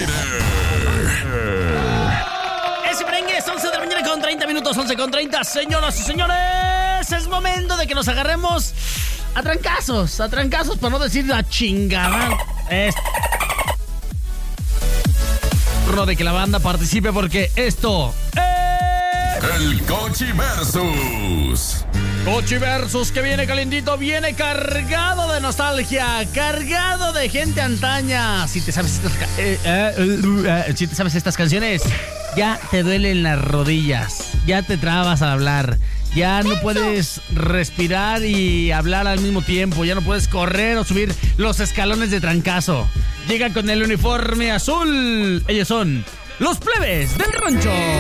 aire. Ese merengue es 11 de la mañana con 30 minutos, 11 con 30. Señoras y señores, es momento de que nos agarremos a trancazos, para no decir la chingada. De que la banda participe porque esto es El Cochi Versus. Cochi Versus, que viene calentito, viene cargado de nostalgia, cargado de gente antaña. Si te sabes estas canciones, ya te duelen las rodillas, ya te trabas al hablar, ya no puedes respirar y hablar al mismo tiempo, ya no puedes correr o subir los escalones de trancazo. Llegan con el uniforme azul. Ellos son los Plebes del Rancho.